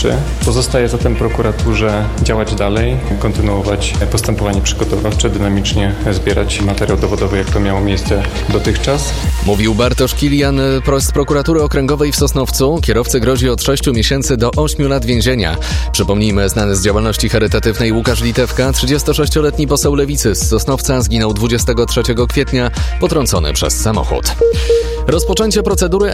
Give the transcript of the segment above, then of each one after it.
śledczy. Pozostaje zatem prokuraturze działać dalej, kontynuować postępowanie przygotowawcze, dynamicznie zbierać materiał dowodowy, jak to miało miejsce dotychczas. Mówił Bartosz Kilian z prokuratury okręgowej w Sosnowcu. Kierowcy grozi od 6 miesięcy do 8 lat więzienia. Przypomnijmy, znany z działalności charytatywnej Łukasz Litewka, 36-letni poseł Lewicy z Sosnowca, zginął 23 kwietnia, potrącony przez samochód. Rozpoczęcie procedury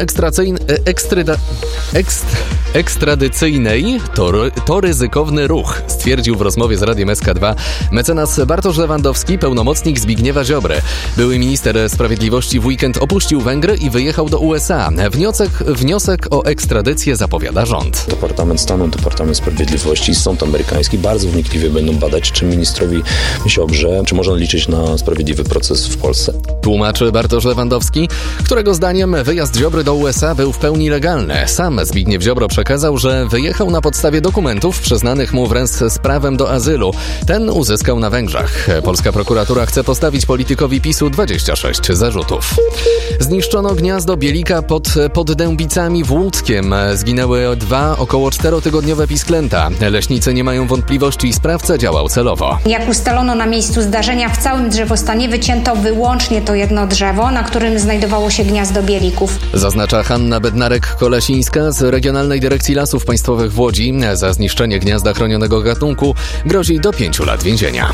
ekstradycyjnej to ryzykowny ruch, stwierdził w rozmowie z Radiem SK2 mecenas Bartosz Lewandowski, pełnomocnik Zbigniewa Ziobry. Były minister sprawiedliwości w weekend opuścił Węgry i wyjechał do USA. Wniosek o ekstradycję zapowiada rząd. Departament Stanu, Departament Sprawiedliwości i Sąd Amerykański bardzo wnikliwie będą badać, czy ministrowi Ziobrze, czy można liczyć na sprawiedliwy proces w Polsce. Tłumaczy Bartosz Lewandowski, którego zdaniem wyjazd Ziobry do USA był w pełni legalny. Sam Zbigniew Ziobro przekazał, że wyjechał na podstawie dokumentów przyznanych mu wraz z prawem do azylu. Ten uzyskał na Węgrzech. Polska prokuratura chce postawić politykowi PiS-u 26 zarzutów. Zniszczono gniazdo bielika pod Dębicami w Łódzkiem. Zginęły 2 około 4-tygodniowe pisklęta. Leśnicy nie mają wątpliwości, sprawca działał celowo. Jak ustalono na miejscu zdarzenia, w całym drzewostanie wycięto wyłącznie to jedno drzewo, na którym znajdowało się gniazdo bielików. Zaznacza Hanna Bednarek-Kolesińska z Regionalnej Dyrekcji Lasów Państwowych w Łodzi. Za zniszczenie gniazda chronionego gatunku grozi do 5 lat więzienia.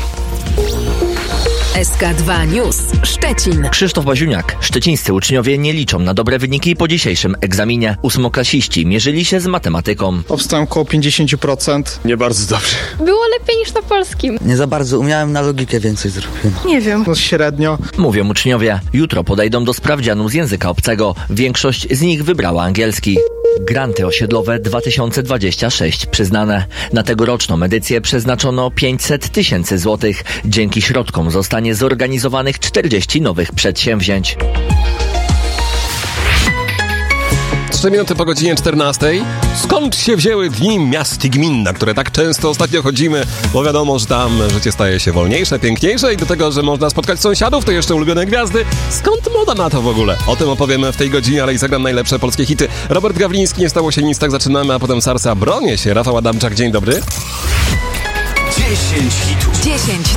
SK2 News Szczecin. Krzysztof Baziuniak. Szczecińscy uczniowie nie liczą na dobre wyniki po dzisiejszym egzaminie. Ósmoklasiści mierzyli się z matematyką. Obstałem około 50%. Nie bardzo dobrze. Było lepiej niż na polskim. Nie za bardzo, umiałem na logikę więcej zrobiłem. Nie wiem. No średnio. Mówią uczniowie. Jutro podejdą do sprawdzianu z języka obcego. Większość z nich wybrała angielski. Granty osiedlowe 2026 przyznane. Na tegoroczną edycję przeznaczono 500 000 złotych. Dzięki środkom zostanie zorganizowanych 40 nowych przedsięwzięć. 3 minuty po godzinie 14. Skąd się wzięły dni miast i gmin, na które tak często ostatnio chodzimy? Bo wiadomo, że tam życie staje się wolniejsze, piękniejsze i do tego, że można spotkać sąsiadów, to jeszcze ulubione gwiazdy. Skąd moda na to w ogóle? O tym opowiemy w tej godzinie, ale i zagram najlepsze polskie hity. Robert Gawliński, Nie stało się nic, tak zaczynamy, a potem Sarsa, Bronię się. Rafał Adamczak, dzień dobry. 10 hitów. 10